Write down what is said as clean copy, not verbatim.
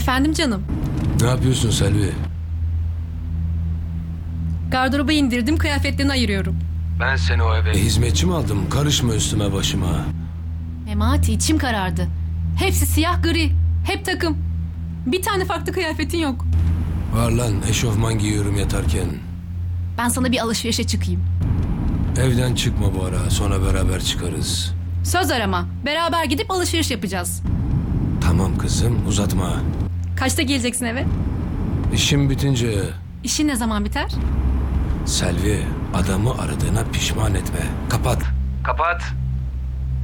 Efendim canım. Ne yapıyorsun Selvi? Gardıroba indirdim, kıyafetlerini ayırıyorum. Ben seni o eve hizmetçi mi aldım? Karışma üstüme başıma. Memati, içim karardı. Hepsi siyah gri. Hep takım. Bir tane farklı kıyafetin yok. Var lan, eşofman giyiyorum yatarken. Ben sana bir alışverişe çıkayım. Evden çıkma bu ara, sonra beraber çıkarız. Söz arama. Beraber gidip alışveriş yapacağız. Tamam kızım, uzatma. Kaçta geleceksin eve? İşim bitince. İşin ne zaman biter? Selvi, adamı aradığına pişman etme. Kapat. Kapat.